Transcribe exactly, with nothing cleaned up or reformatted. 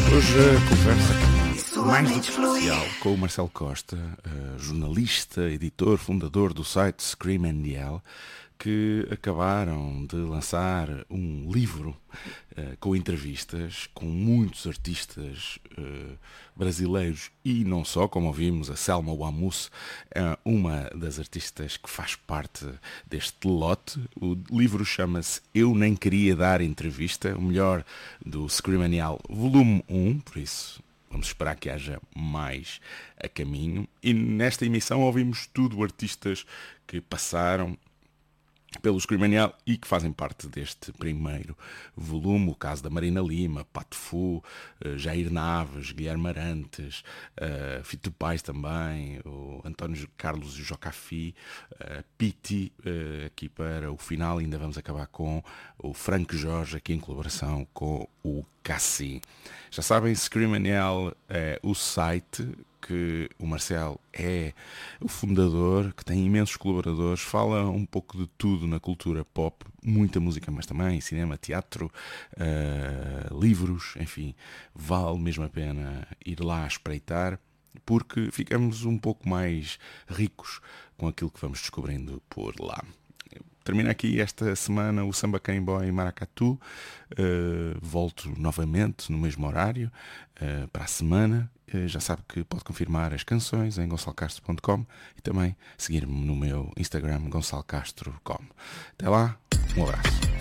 Hoje a conversa mais do que especial com o Marcelo Costa, uh, jornalista, editor, fundador do site Scream and Yell, que acabaram de lançar um livro uh, com entrevistas com muitos artistas uh, brasileiros e não só, como ouvimos, a Selma Wamus, uh, uma das artistas que faz parte deste lote. O livro chama-se Eu Nem Queria Dar Entrevista, o melhor do Scream and Yell volume um, por isso vamos esperar que haja mais a caminho. E nesta emissão ouvimos tudo artistas que passaram pelo Scream and Yell e que fazem parte deste primeiro volume. O caso da Marina Lima, Pato Fu, uh, Jair Naves, Guilherme Arantes, uh, Fito Paz também, o António Carlos Jocafi, uh, Piti, uh, aqui para o final ainda vamos acabar com o Frank Jorge, aqui em colaboração com o Cassi. Já sabem, Scream and Yell é o site que o Marcelo é o fundador, que tem imensos colaboradores, fala um pouco de tudo na cultura pop, muita música, mas também cinema, teatro, uh, livros, enfim, vale mesmo a pena ir lá espreitar, porque ficamos um pouco mais ricos com aquilo que vamos descobrindo por lá. Termina aqui esta semana o Samba Boy Maracatu. Uh, volto novamente no mesmo horário uh, para a semana. Uh, já sabe que pode confirmar as canções em gonçalo castro ponto com e também seguir-me no meu Instagram gonçalo castro ponto com. Até lá, um abraço.